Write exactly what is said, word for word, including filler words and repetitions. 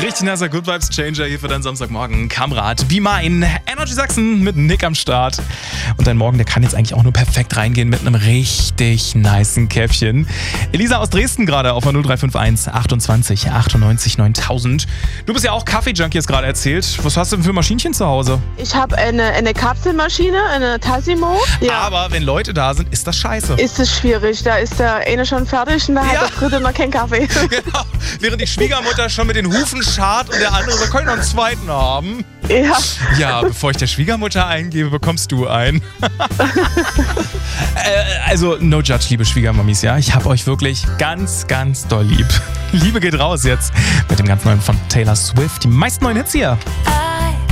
Richtig nasser Good Vibes Changer hier für deinen Samstagmorgen. Kamrat, Be Mine, Energy Sachsen mit Nick am Start. Und dein Morgen, der kann jetzt eigentlich auch nur perfekt reingehen mit einem richtig nicen Käffchen. Elisa aus Dresden gerade auf der null drei fünf eins achtundzwanzig achtundneunzig neuntausend. Du bist ja auch Kaffee-Junkie, hast gerade erzählt. Was hast du denn für Maschinchen zu Hause? Ich habe eine, eine Kapselmaschine, eine Tassimo. Ja. Aber wenn Leute da sind, ist das scheiße. Ist es schwierig. Da ist der eine schon fertig und da Ja. hat der dritte noch keinen Kaffee. Genau. Während die Schwiegermutter schon mit den Hufen scharrt und der andere so, können wir noch einen zweiten haben? Ja. Ja, bevor ich der Schwiegermutter eingebe, bekommst du einen. äh, also, no judge, liebe Schwiegermamis, ja. Ich hab euch wirklich ganz, ganz doll lieb. Liebe geht raus jetzt mit dem ganz neuen von Taylor Swift. Die meisten neuen Hits hier.